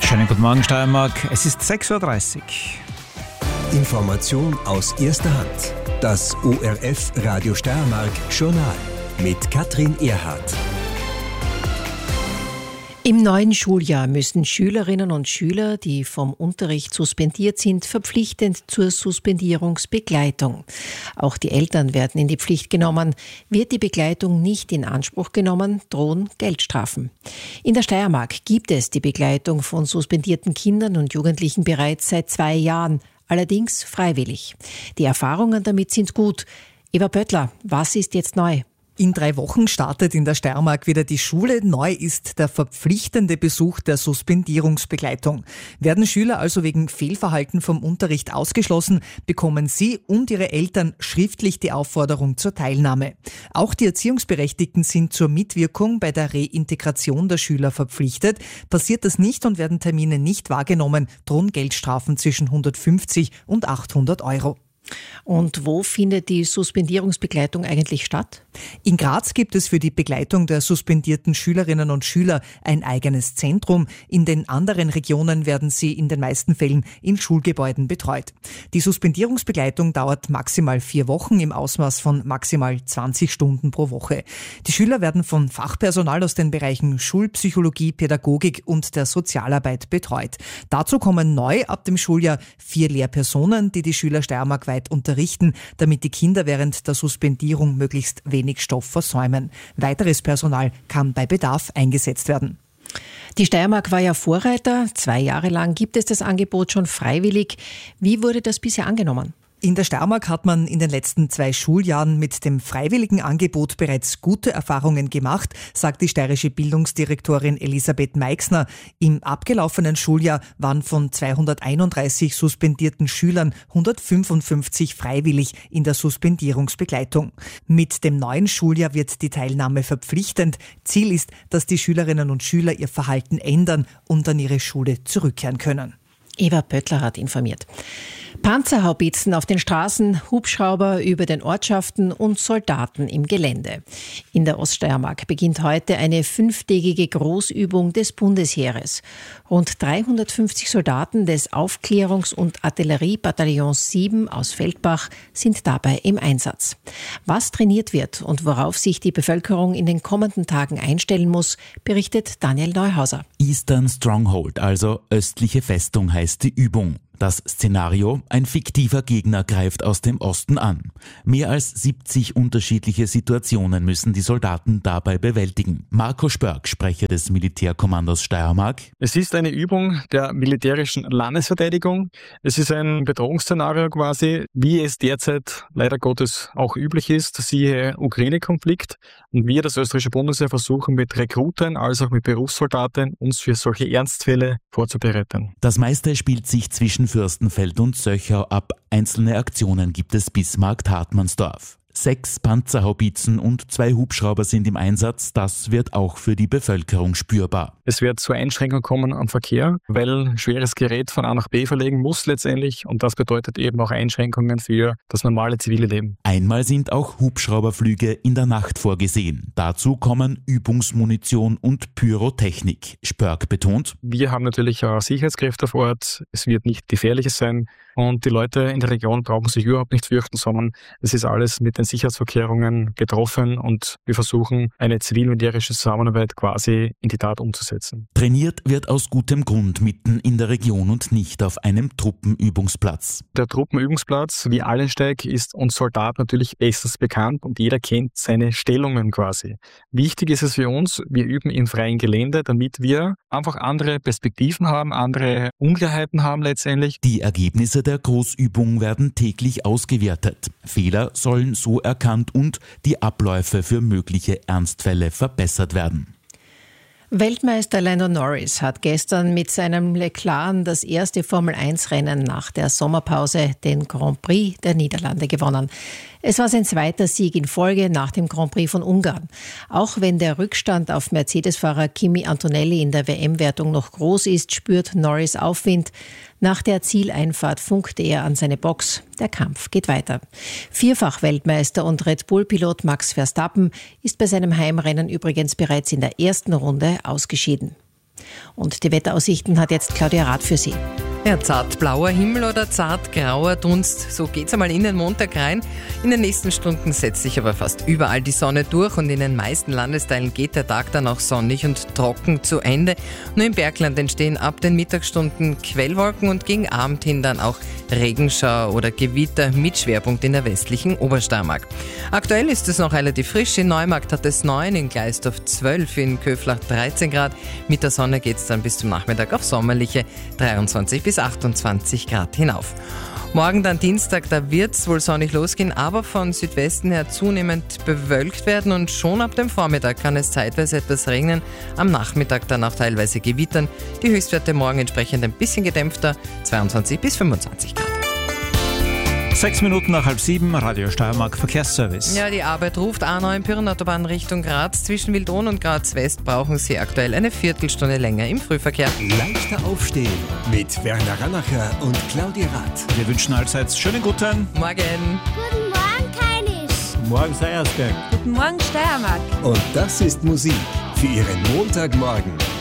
Schönen guten Morgen, Steiermark. Es ist 6.30 Uhr. Information aus erster Hand. Das ORF Radio Steiermark Journal mit Katrin Erhardt. Im neuen Schuljahr müssen Schülerinnen und Schüler, die vom Unterricht suspendiert sind, verpflichtend zur Suspendierungsbegleitung. Auch die Eltern werden in die Pflicht genommen. Wird die Begleitung nicht in Anspruch genommen, drohen Geldstrafen. In der Steiermark gibt es die Begleitung von suspendierten Kindern und Jugendlichen bereits seit 2 Jahren, allerdings freiwillig. Die Erfahrungen damit sind gut. Eva Pöttler, was ist jetzt neu? In 3 Wochen startet in der Steiermark wieder die Schule. Neu ist der verpflichtende Besuch der Suspendierungsbegleitung. Werden Schüler also wegen Fehlverhalten vom Unterricht ausgeschlossen, bekommen sie und ihre Eltern schriftlich die Aufforderung zur Teilnahme. Auch die Erziehungsberechtigten sind zur Mitwirkung bei der Reintegration der Schüler verpflichtet. Passiert das nicht und werden Termine nicht wahrgenommen, drohen Geldstrafen zwischen 150 und 800 Euro. Und wo findet die Suspendierungsbegleitung eigentlich statt? In Graz gibt es für die Begleitung der suspendierten Schülerinnen und Schüler ein eigenes Zentrum. In den anderen Regionen werden sie in den meisten Fällen in Schulgebäuden betreut. Die Suspendierungsbegleitung dauert maximal 4 Wochen im Ausmaß von maximal 20 Stunden pro Woche. Die Schüler werden von Fachpersonal aus den Bereichen Schulpsychologie, Pädagogik und der Sozialarbeit betreut. Dazu kommen neu ab dem Schuljahr 4 Lehrpersonen, die die Schüler steiermarkweit unterrichten, damit die Kinder während der Suspendierung möglichst wenig Stoff versäumen. Weiteres Personal kann bei Bedarf eingesetzt werden. Die Steiermark war ja Vorreiter. 2 Jahre lang gibt es das Angebot schon freiwillig. Wie wurde das bisher angenommen? In der Steiermark hat man in den letzten 2 Schuljahren mit dem freiwilligen Angebot bereits gute Erfahrungen gemacht, sagt die steirische Bildungsdirektorin Elisabeth Meixner. Im abgelaufenen Schuljahr waren von 231 suspendierten Schülern 155 freiwillig in der Suspendierungsbegleitung. Mit dem neuen Schuljahr wird die Teilnahme verpflichtend. Ziel ist, dass die Schülerinnen und Schüler ihr Verhalten ändern und an ihre Schule zurückkehren können. Eva Pöttler hat informiert. Panzerhaubitzen auf den Straßen, Hubschrauber über den Ortschaften und Soldaten im Gelände. In der Oststeiermark beginnt heute eine 5-tägige Großübung des Bundesheeres. Rund 350 Soldaten des Aufklärungs- und Artilleriebataillons 7 aus Feldbach sind dabei im Einsatz. Was trainiert wird und worauf sich die Bevölkerung in den kommenden Tagen einstellen muss, berichtet Daniel Neuhauser. Eastern Stronghold, also östliche Festung, heißt die Übung. Das Szenario: ein fiktiver Gegner greift aus dem Osten an. Mehr als 70 unterschiedliche Situationen müssen die Soldaten dabei bewältigen. Marco Spörk, Sprecher des Militärkommandos Steiermark. Es ist eine Übung der militärischen Landesverteidigung. Es ist ein Bedrohungsszenario quasi, wie es derzeit leider Gottes auch üblich ist, siehe Ukraine-Konflikt. Und wir, das österreichische Bundesheer, versuchen mit Rekruten als auch mit Berufssoldaten uns für solche Ernstfälle vorzubereiten. Das meiste spielt sich zwischen Fürstenfeld und Söchau ab. Einzelne Aktionen gibt es bis Markt-Hartmannsdorf. 6 Panzerhaubitzen und 2 Hubschrauber sind im Einsatz. Das wird auch für die Bevölkerung spürbar. Es wird zu Einschränkungen kommen am Verkehr, weil schweres Gerät von A nach B verlegen muss letztendlich. Und das bedeutet eben auch Einschränkungen für das normale zivile Leben. Einmal sind auch Hubschrauberflüge in der Nacht vorgesehen. Dazu kommen Übungsmunition und Pyrotechnik. Spörk betont: Wir haben natürlich auch Sicherheitskräfte vor Ort. Es wird nichts Gefährliches sein. Und die Leute in der Region brauchen sich überhaupt nicht fürchten, sondern es ist alles mit den Sicherheitsvorkehrungen getroffen und wir versuchen, eine zivil-militärische Zusammenarbeit quasi in die Tat umzusetzen. Trainiert wird aus gutem Grund mitten in der Region und nicht auf einem Truppenübungsplatz. Der Truppenübungsplatz, wie Allensteig, ist uns Soldat natürlich bestens bekannt und jeder kennt seine Stellungen quasi. Wichtig ist es für uns, wir üben im freien Gelände, damit wir einfach andere Perspektiven haben, andere Unklarheiten haben letztendlich. Die Ergebnisse der Großübung werden täglich ausgewertet. Fehler sollen so erkannt und die Abläufe für mögliche Ernstfälle verbessert werden. Weltmeister Lando Norris hat gestern mit seinem Leclerc das erste Formel-1-Rennen nach der Sommerpause, den Grand Prix der Niederlande, gewonnen. Es war sein 2. Sieg in Folge nach dem Grand Prix von Ungarn. Auch wenn der Rückstand auf Mercedes-Fahrer Kimi Antonelli in der WM-Wertung noch groß ist, spürt Norris Aufwind. Nach der Zieleinfahrt funkte er an seine Box. Der Kampf geht weiter. 4-fach-Weltmeister und Red Bull-Pilot Max Verstappen ist bei seinem Heimrennen übrigens bereits in der ersten Runde ausgeschieden. Und die Wetteraussichten hat jetzt Claudia Rath für Sie. Ja, zart blauer Himmel oder zart grauer Dunst, so geht's einmal in den Montag rein. In den nächsten Stunden setzt sich aber fast überall die Sonne durch und in den meisten Landesteilen geht der Tag dann auch sonnig und trocken zu Ende. Nur im Bergland entstehen ab den Mittagsstunden Quellwolken und gegen Abend hin dann auch Regenschauer oder Gewitter mit Schwerpunkt in der westlichen Obersteiermark. Aktuell ist es noch relativ frisch. In Neumarkt hat es 9, in Gleisdorf 12, in Köflach 13 Grad. Mit der Sonne geht's dann bis zum Nachmittag auf sommerliche 23 bis 28 Grad hinauf. Morgen dann Dienstag, da wird es wohl sonnig losgehen, aber von Südwesten her zunehmend bewölkt werden und schon ab dem Vormittag kann es zeitweise etwas regnen, am Nachmittag dann auch teilweise gewittern. Die Höchstwerte morgen entsprechend ein bisschen gedämpfter, 22 bis 25 Grad. 6 Minuten nach 6:30, Radio Steiermark Verkehrsservice. Ja, die Arbeit ruft. A9 Pirrenautobahn Richtung Graz. Zwischen Wildron und Graz West brauchen Sie aktuell eine Viertelstunde länger im Frühverkehr. Leichter aufstehen mit Werner Rannacher und Claudia Rath. Wir wünschen allseits schönen guten Morgen. Guten Morgen, Kainis. Morgen Seiersberg. Guten Morgen, Steiermark. Und das ist Musik für Ihren Montagmorgen.